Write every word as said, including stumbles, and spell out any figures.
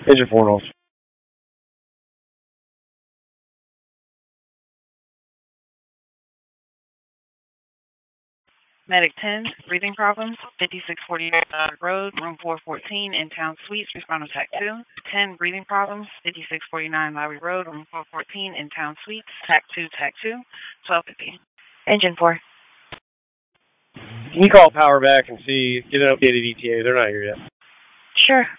Engine four off. Medic ten, breathing problems, fifty-six forty-eight Road, room four fourteen, in town suites, respond to TAC two. ten, breathing problems, fifty-six forty-nine Lowry Road, room four fourteen, in town suites, TAC two, TAC two, twelve fifty. Engine four. Can you call power back and see, get an updated E T A? They're not here yet. Sure.